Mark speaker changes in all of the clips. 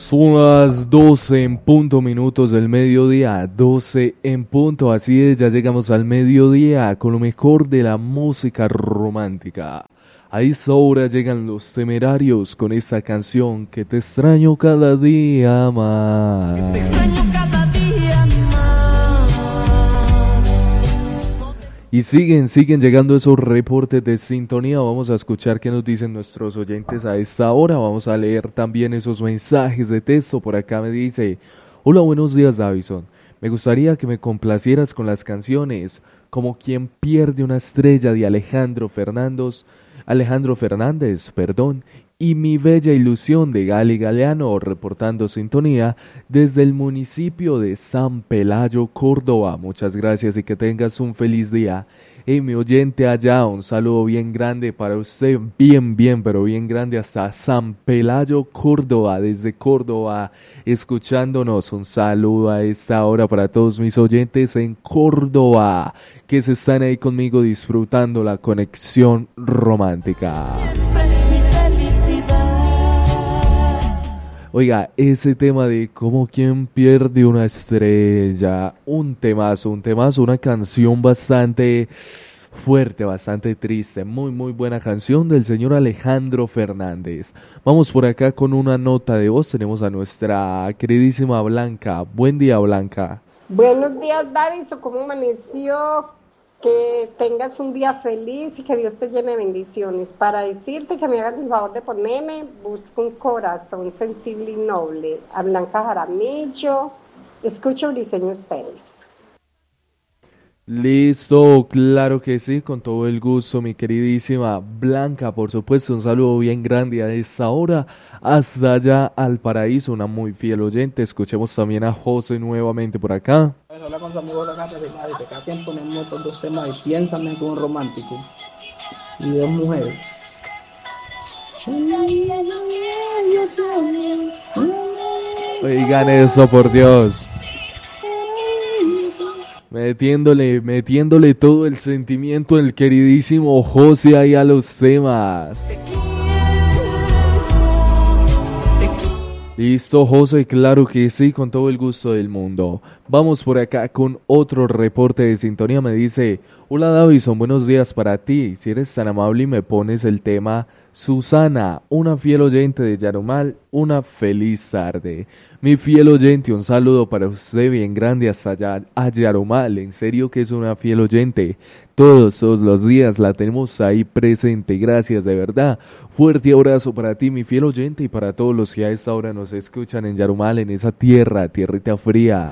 Speaker 1: Son las 12 en punto minutos del mediodía, 12 en punto, así es, ya llegamos al mediodía con lo mejor de la música romántica. A esa hora llegan los Temerarios con esta canción que te extraño cada día más. Que te extraño cada día más. Y siguen llegando esos reportes de sintonía. Vamos a escuchar qué nos dicen nuestros oyentes a esta hora. Vamos a leer también esos mensajes de texto. Por acá me dice: hola, buenos días, Davison. Me gustaría que me complacieras con las canciones como Quien pierde una estrella de Alejandro Fernández, y Mi bella ilusión de Gali Galeano, reportando sintonía desde el municipio de San Pelayo, Córdoba. Muchas gracias y que tengas un feliz día. Y mi oyente allá, un saludo bien grande para usted, pero bien grande hasta San Pelayo, Córdoba, desde Córdoba, escuchándonos. Un saludo a esta hora para todos mis oyentes en Córdoba, que se están ahí conmigo disfrutando la conexión romántica. Oiga, ese tema de como quien pierde una estrella, un temazo, una canción bastante fuerte, bastante triste, muy buena canción del señor Alejandro Fernández. Vamos por acá con una nota de voz, tenemos a nuestra queridísima Blanca. Buen día, Blanca.
Speaker 2: Buenos días, Davison, ¿cómo amaneció? Que tengas un día feliz y que Dios te llene de bendiciones. Para decirte que me hagas el favor de ponerme Busca un corazón sensible y noble, a Blanca Jaramillo. Escucha Briseño Estéreo.
Speaker 1: Listo, claro que sí, con todo el gusto, mi queridísima Blanca. Por supuesto, un saludo bien grande a esta hora hasta allá al paraíso, una muy fiel oyente. Escuchemos también a José nuevamente por acá.
Speaker 3: Habla con su amigo acá de Madrid, que cada tiempo ponemos estos dos temas y Piénsame con un romántico y dos mujeres.
Speaker 1: Oigan eso, por Dios. Metiéndole todo el sentimiento del queridísimo José ahí a los temas. Listo, José, claro que sí, con todo el gusto del mundo. Vamos por acá con otro reporte de sintonía. Me dice: hola, Davison, buenos días para ti. Si eres tan amable y me pones el tema Susana, una fiel oyente de Yarumal, una feliz tarde. Mi fiel oyente, un saludo para usted bien grande hasta allá a Yarumal. En serio que es una fiel oyente. Todos los días la tenemos ahí presente. Gracias, de verdad. Fuerte abrazo para ti, mi fiel oyente, y para todos los que a esta hora nos escuchan en Yarumal, en esa tierrita fría.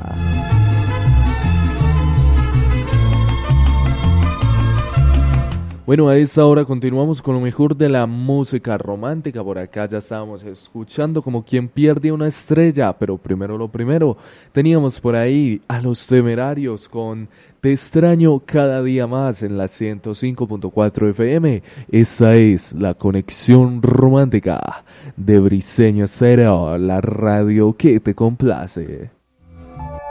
Speaker 1: Bueno, a esta hora continuamos con lo mejor de la música romántica. Por acá ya estábamos escuchando como Quien pierde una estrella, pero lo primero, teníamos por ahí a los Temerarios con Te extraño cada día más en la 105.4 FM. Esa es la conexión romántica de Briseño Estéreo, la radio que te complace.